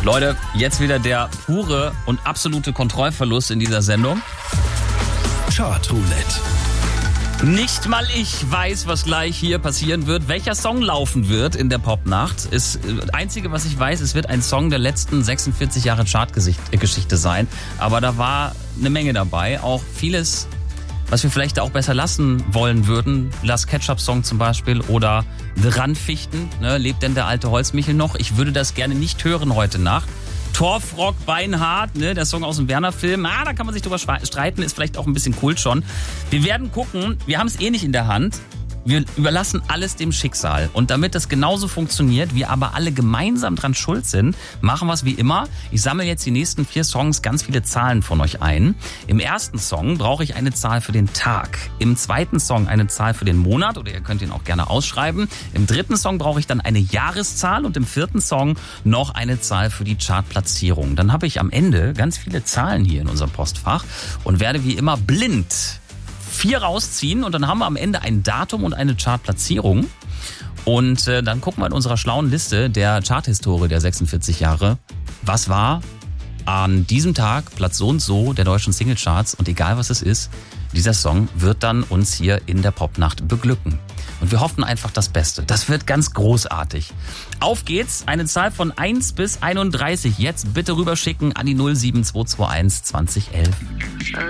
Leute, jetzt wieder der pure und absolute Kontrollverlust in dieser Sendung. Chartroulette. Nicht mal ich weiß, was gleich hier passieren wird, welcher Song laufen wird in der Popnacht. Das Einzige, was ich weiß, es wird ein Song der letzten 46 Jahre Chartgeschichte sein. Aber da war eine Menge dabei, auch vieles, was wir vielleicht auch besser lassen wollen würden. Last Ketchup-Song zum Beispiel oder The Randfichten. Ne, lebt denn der alte Holzmichel noch? Ich würde das gerne nicht hören heute Nacht. Torfrock, Beinhart, ne, der Song aus dem Werner-Film. Da kann man sich drüber streiten, ist vielleicht auch ein bisschen Kult schon. Wir werden gucken, wir haben es eh nicht in der Hand. Wir überlassen alles dem Schicksal. Und damit das genauso funktioniert, wir aber alle gemeinsam dran schuld sind, machen wir es wie immer. Ich sammle jetzt die nächsten 4 Songs ganz viele Zahlen von euch ein. Im ersten Song brauche ich eine Zahl für den Tag. Im zweiten Song eine Zahl für den Monat oder ihr könnt ihn auch gerne ausschreiben. Im dritten Song brauche ich dann eine Jahreszahl und im vierten Song noch eine Zahl für die Chartplatzierung. Dann habe ich am Ende ganz viele Zahlen hier in unserem Postfach und werde wie immer blind 4 rausziehen und dann haben wir am Ende ein Datum und eine Chartplatzierung. Und dann gucken wir in unserer schlauen Liste der Charthistorie der 46 Jahre, was war an diesem Tag Platz so und so der deutschen Singlecharts. Und egal was es ist, dieser Song wird dann uns hier in der Popnacht beglücken. Und wir hoffen einfach das Beste. Das wird ganz großartig. Auf geht's, eine Zahl von 1 bis 31. Jetzt bitte rüberschicken an die 07221 2011.